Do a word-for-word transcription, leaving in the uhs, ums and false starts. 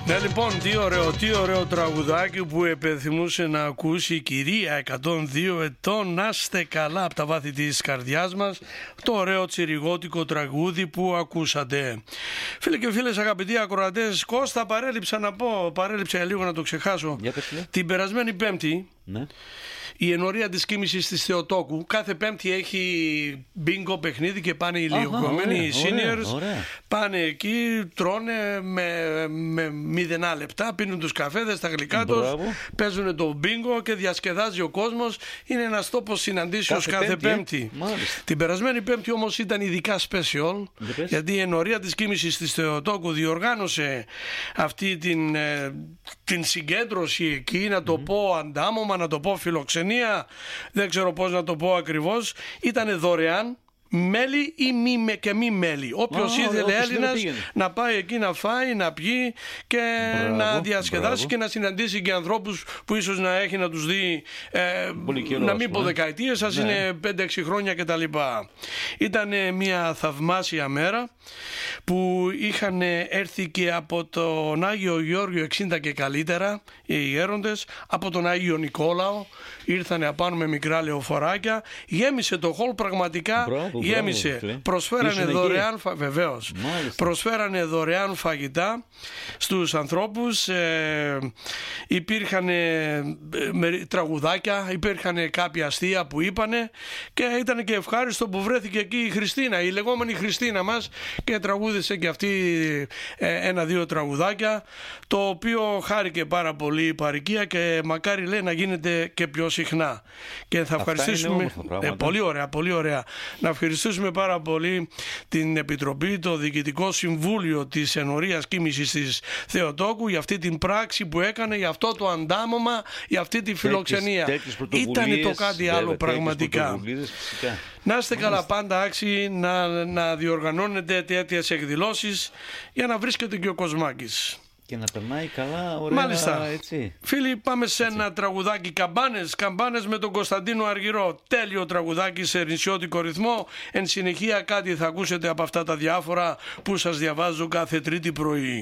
Ναι, λοιπόν, τι ωραίο, τι ωραίο τραγουδάκι που επιθυμούσε να ακούσει η κυρία εκατόν δύο ετών. Να είστε καλά από τα βάθη της καρδιάς μας. Το ωραίο τσιριγώτικο τραγούδι που ακούσατε. Φίλοι και φίλες, αγαπητοί ακροατές, Κώστα, παρέλειψα να πω, παρέλειψα λίγο να το ξεχάσω. Για πες, την περασμένη Πέμπτη, ναι, η ενορία της κοίμησης της Θεοτόκου κάθε Πέμπτη έχει μπίνγκο παιχνίδι και πάνε οι ηλικιωμένοι, οι seniors, ωραία. Πάνε εκεί, τρώνε με, με μηδενά λεπτά, πίνουν τους καφέδες, τα γλυκά τους, παίζουν το μπίνγκο και διασκεδάζει ο κόσμος. Είναι ένας τόπος συναντήσεως κάθε, κάθε Πέμπτη. Πέμπτη. Την περασμένη Πέμπτη όμως ήταν ειδικά special, γιατί η ενορία της κοίμησης της Θεοτόκου διοργάνωσε αυτή την, την συγκέντρωση εκεί, να το mm-hmm. πω αντάμωμα, να το πω φιλοξενία, δεν ξέρω πώς να το πω ακριβώς. Ήτανε δωρεάν. Μέλη ή μη, και μη μέλη. Όποιος oh, ήθελε Έλληνας να πάει εκεί να φάει, να πιει και μπράβο, να διασκεδάσει μπράβο. Και να συναντήσει και ανθρώπους που ίσως να έχει να τους δει ε, καιρό, να μην πω δεκαετίες, σας ναι. είναι πέντε έξι χρόνια κτλ. Ήταν μια θαυμάσια μέρα που είχαν έρθει και από τον Άγιο Γεώργιο εξήντα και καλύτερα οι ιέροντες, από τον Άγιο Νικόλαο ήρθανε απάνω με μικρά λεωφοράκια, γέμισε το χολ πραγματικά. Μπράβο. Γέμισε, μπράβο, προσφέρανε δωρεάν, φα... βεβαίως, προσφέρανε δωρεάν φαγητά στους ανθρώπους, ε, υπήρχαν ε, τραγουδάκια, υπήρχαν κάποια αστεία που είπανε και ήταν και ευχάριστο που βρέθηκε εκεί η Χριστίνα, η λεγόμενη Χριστίνα μας, και τραγούδισε και αυτή ε, ένα-δύο τραγουδάκια, το οποίο χάρηκε πάρα πολύ η παροικία και μακάρι λέει να γίνεται και πιο συχνά. Και θα ευχαριστήσουμε ε, πολύ ωραία, πολύ ωραία. Να ευχαριστήσουμε πάρα πολύ την Επιτροπή, το Διοικητικό Συμβούλιο της Ενορίας Κοίμησης της Θεοτόκου για αυτή την πράξη που έκανε, για αυτό το αντάμωμα, για αυτή τη φιλοξενία. Ήτανε το κάτι βέβαια, άλλο πραγματικά. Να είστε καλά, πάντα άξιοι να, να διοργανώνετε τέτοιες εκδηλώσεις για να βρίσκεται και ο Κοσμάκης. Και να περνάει καλά, ωραία. Μάλιστα. Έτσι. Φίλοι, πάμε σε έτσι. Ένα τραγουδάκι, καμπάνες, καμπάνες με τον Κωνσταντίνο Αργυρό. Τέλειο τραγουδάκι σε νησιώτικο ρυθμό. Εν συνεχεία κάτι θα ακούσετε από αυτά τα διάφορα που σας διαβάζω κάθε Τρίτη πρωί.